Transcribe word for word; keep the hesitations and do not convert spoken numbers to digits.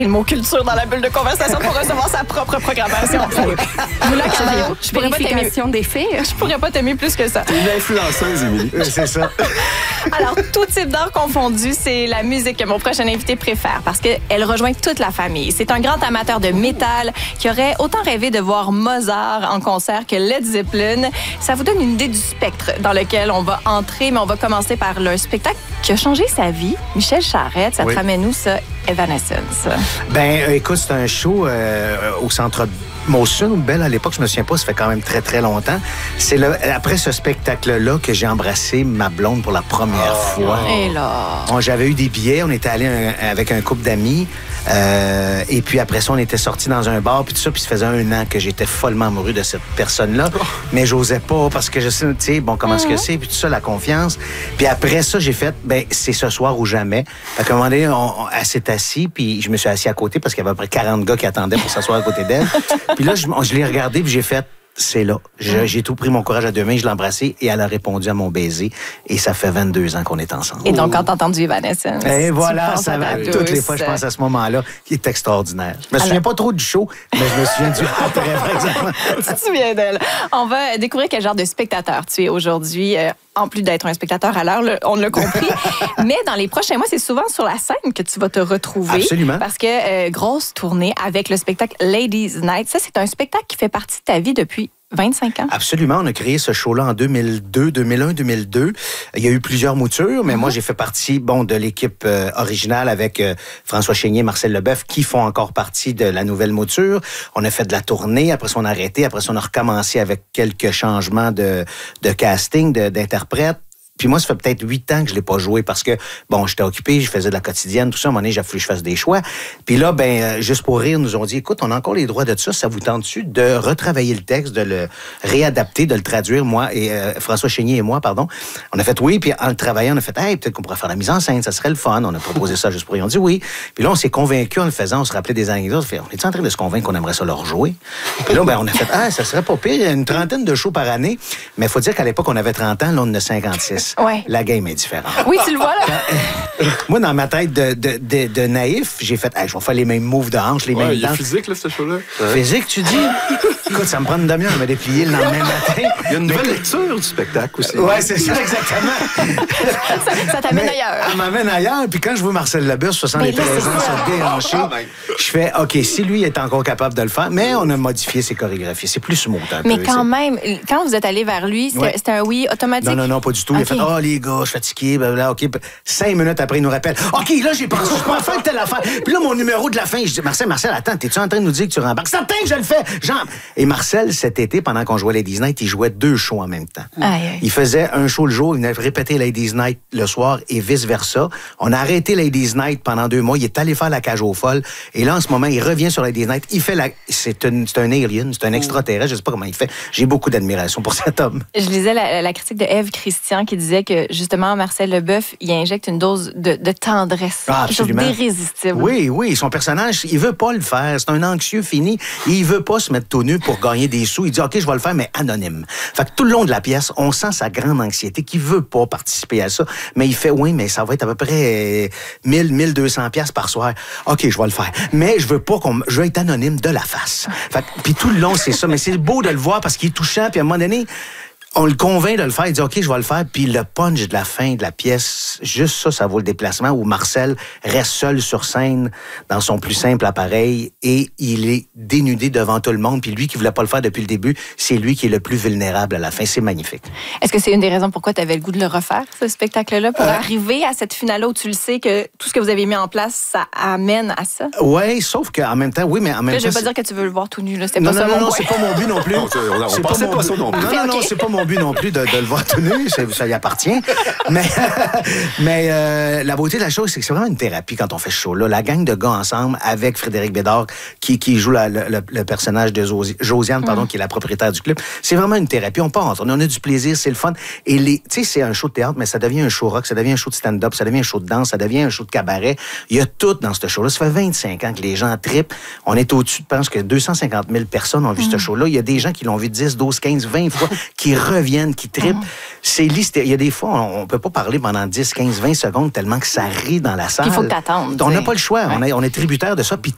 le mot culture dans la bulle de conversation pour recevoir sa propre programmation. Moula Cavallo, je pourrais pas t'aimer. Des filles. Je pourrais pas t'aimer plus que ça. T'es une influenceuse, Émilie. C'est ça. Alors, tout type d'art confondu, c'est la musique que mon prochain invité préfère parce qu'elle rejoint toute la famille. C'est un grand amateur de métal qui aurait autant rêvé de voir Mozart en concert que Led Zeppelin. Ça vous donne une idée du spectre dans lequel on va entrer, mais on va commencer par le spectacle qui a changé sa vie. Michel Charette, ça Oui. te ramène où, ça? Evanescence. Ben, euh, écoute, c'est un show euh, au centre Molson ou Bell à l'époque, je me souviens pas, ça fait quand même très, très longtemps. C'est le, après ce spectacle-là que j'ai embrassé ma blonde pour la première Oh. fois. Et là... On- J'avais eu des billets, on était allé avec un couple d'amis. Euh, et puis après ça, on était sortis dans un bar, puis tout ça, puis ça faisait un an que j'étais follement amoureux de cette personne-là. Mais j'osais pas parce que je sais, tu sais, bon, comment est-ce que c'est, puis tout ça, la confiance. Puis après ça, j'ai fait, ben, c'est ce soir ou jamais. Fait qu'à un moment donné, on, on, elle s'est assise, puis je me suis assis à côté parce qu'il y avait à peu près quarante gars qui attendaient pour s'asseoir à côté d'elle. Puis là, je, je l'ai regardé, puis j'ai fait, c'est là. Je- J'ai tout pris mon courage à deux mains, je l'ai embrassée et elle a répondu à mon baiser. Et ça fait vingt-deux ans qu'on est ensemble. Et donc, quand t'as entendu Evanescence, Et tu voilà, penses ça à va. ta Toutes les douce. fois, je pense à ce moment-là, qui est extraordinaire. Je me souviens pas trop du show, mais je me souviens du après, par exemple. Tu te souviens d'elle. On va découvrir quel genre de spectateur tu es aujourd'hui. Euh, en plus d'être un spectateur à l'heure, le- on l'a compris. Mais dans les prochains mois, c'est souvent sur la scène que tu vas te retrouver. Absolument. Parce que euh, grosse tournée avec le spectacle Ladies Night. Ça, c'est un spectacle qui fait partie de ta vie depuis vingt-cinq ans. Absolument. On a créé ce show-là en deux mille deux, deux mille un, deux mille deux. Il y a eu plusieurs moutures, mais moi, j'ai fait partie, bon, de l'équipe euh, originale avec euh, François Chénier, Marcel Leboeuf, qui font encore partie de la nouvelle mouture. On a fait de la tournée. Après ça, on a arrêté. Après ça, on a recommencé avec quelques changements de, de casting, de- d'interprètes. Puis moi, ça fait peut-être huit ans que je l'ai pas joué parce que, bon, j'étais occupé, je faisais de la quotidienne, tout ça. À un moment donné, j'ai fallu que je fasse des choix. Puis là, ben, euh, juste pour rire, nous ont dit, écoute, on a encore les droits de ça. Ça vous tente-tu de retravailler le texte, de le réadapter, de le traduire, moi et euh, François Chénier et moi, pardon. On a fait oui, puis en le travaillant, on a fait, hey, peut-être qu'on pourrait faire la mise en scène, ça serait le fun. On a proposé ça juste pour rire. On dit oui. Puis là, on s'est convaincus en le faisant, on se rappelait des anecdotes. On fait, on est en train de se convaincre qu'on aimerait ça leur jouer. Puis là, ben, on a fait, ah, ça serait pas pire. Il y a une trentaine de shows par année. Mais il faut dire qu'à l'époque, on avait trente ans, là, on en a cinquante-six. Ouais. La game est différente. Oui, tu le vois, là. Moi, dans ma tête de, de, de, de naïf, j'ai fait, hey, je vais faire les mêmes moves de hanche, les Ouais, mêmes il est danses. physique, là, ce show-là. Physique, tu dis? Écoute, ça me prend une demi-heure de me déplier le lendemain matin. Il y a une nouvelle lecture du spectacle aussi. Ouais, c'est ça, exactement. Ça, ça t'amène Mais ailleurs. Elle m'amène ailleurs. Puis quand je vois Marcel Leboeuf, soixante-treize Mais là, c'est ans, ça. se déhancher, Ah, ben. je fais, OK, si lui est encore capable de le faire, mais on a modifié ses chorégraphies. C'est plus smooth un Mais peu. quand c'est- même, quand vous êtes allé vers lui, c'était Ouais. c'était un oui automatique? Non, non, non, pas du tout. Il a Ok. fait, oh, les gars, je suis fatigué, blablabla, OK. Cinq minutes après, il nous rappelle, OK, là, j'ai pensé, je peux faire telle affaire. Puis là, mon numéro de la fin, je dis, Marcel, Marcel, attends, t'es-tu en train de nous dire que tu rembarques? Certain que je le fais! Genre. Et Marcel, cet été, pendant qu'on jouait Ladies Night, il jouait deux shows en même temps. Aïe, aïe. Il faisait un show le jour, il venait répéter Ladies Night le soir et vice-versa. On a arrêté Ladies Night pendant deux mois. Il est allé faire la cage aux folles. Et là, en ce moment, il revient sur Ladies Night. Il fait la... C'est un, c'est un alien, c'est un extraterrestre. Je sais pas comment il fait. J'ai beaucoup d'admiration pour cet homme. Je lisais la, la critique de Ève Christian qui disait que, justement, Marcel Leboeuf, il injecte une dose de, de tendresse. Ah, quelque chose absolument. d'irrésistible. Oui, oui. Son personnage, il veut pas le faire. C'est un anxieux fini. Il veut pas se mettre tout nu pour gagner des sous. Il dit, OK, je vais le faire, mais anonyme. Fait que tout le long de la pièce, on sent sa grande anxiété qu'il veut pas participer à ça. Mais il fait, oui, mais ça va être à peu près euh, mille, mille deux cents piastres par soir. OK, je vais le faire. Mais je veux pas qu'on... m- Je veux être anonyme de la face. Fait que- puis tout le long, c'est ça. Mais c'est beau de le voir parce qu'il est touchant. Puis à un moment donné... On le convainc de le faire. Il dit, OK, je vais le faire. Puis le punch de la fin de la pièce, juste ça, ça vaut le déplacement où Marcel reste seul sur scène dans son plus simple appareil et il est dénudé devant tout le monde. Puis lui qui voulait pas le faire depuis le début, c'est lui qui est le plus vulnérable à la fin. C'est magnifique. Est-ce que c'est une des raisons pourquoi tu avais le goût de le refaire, ce spectacle-là, pour arriver à cette finale-là où tu le sais que tout ce que vous avez mis en place, ça amène à ça? Oui, sauf qu'en même temps, oui, mais en même Là, je temps... veux pas c'est- dire que tu veux le voir tout nu, là. C'était Non, pas non, ça non, mon non, point. c'est pas mon but non plus. On- on- on C'est pensait mon pas ça but. non plus. Non, non, non, Ok. c'est pas mon but non plus de, de le voir tout nu. C'est- Ça y appartient. Mais, mais euh, la beauté de la chose, c'est que c'est vraiment une thérapie quand on fait ce show-là. La gang de gars ensemble, avec Frédéric Bédard, qui, qui joue la- le, le- le personnage de Zosi- Josiane, pardon, qui est la propriétaire du club. C'est vraiment une thérapie. On part, on a du plaisir, c'est le fun. Et les, tu sais, c'est un show de théâtre, mais ça devient un show rock, ça devient un show de stand-up, ça devient un show de danse, ça devient un show de cabaret. Il y a tout dans ce show-là. Ça fait vingt-cinq ans que les gens trippent. On est au-dessus, je pense que deux cent cinquante mille personnes ont vu ce show-là. Il y a des gens qui l'ont vu dix, douze, quinze, vingt fois, qui reviennent, qui trippent. C'est listé. Il y a des fois, on, on peut pas parler pendant dix, quinze, vingt secondes tellement que ça rit dans la salle. Il faut que t'attendes, On tu n'a sais. pas le choix. On, Ouais. est, on est tributaire de ça. Puis